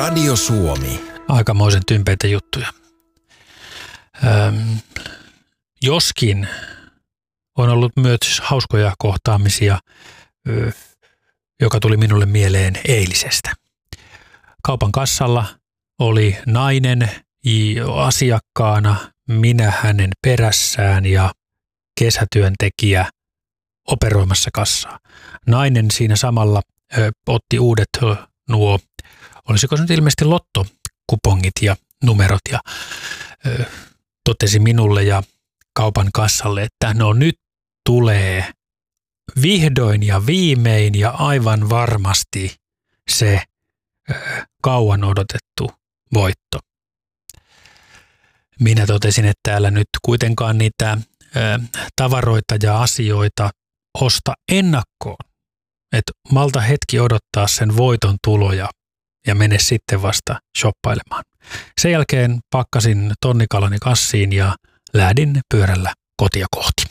Radio Suomi. Aikamoisen tympeitä juttuja. Joskin on ollut myös hauskoja kohtaamisia, joka tuli minulle mieleen eilisestä. Kaupan kassalla oli nainen asiakkaana, minä hänen perässään ja kesätyöntekijä operoimassa kassaa. Nainen siinä samalla otti uudet nuo, olisiko se nyt ilmeisesti lottokupongit ja numerot ja totesi minulle ja kaupan kassalle, että no nyt tulee vihdoin ja viimein ja aivan varmasti se kauan odotettu voitto. Minä totesin, että täällä nyt kuitenkaan niitä tavaroita ja asioita osta ennakkoon. Että malta hetki odottaa sen voiton tuloja ja mene sitten vasta shoppailemaan. Sen jälkeen pakkasin tonnikalani kassiin ja lähdin pyörällä kotia kohti.